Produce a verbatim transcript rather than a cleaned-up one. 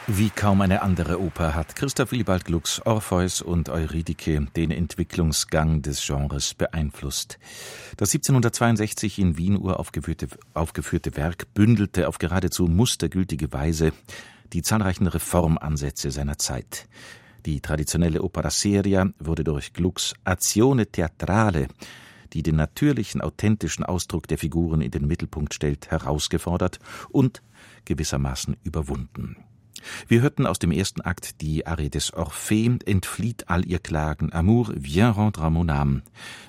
Wie kaum eine andere Oper hat Christoph Willibald Glucks Orpheus und Eurydike den Entwicklungsgang des Genres beeinflusst. Das siebzehnhundertzweiundsechzig in Wien uraufgeführte aufgeführte Werk bündelte auf geradezu mustergültige Weise die zahlreichen Reformansätze seiner Zeit. Die traditionelle Opera seria wurde durch Glucks Azione Theatrale, die den natürlichen, authentischen Ausdruck der Figuren in den Mittelpunkt stellt, herausgefordert und gewissermaßen überwunden. Wir hörten aus dem ersten Akt die Arie des Orphée, Entflieht all ihr Klagen, Amour, viens rendre à mon âme,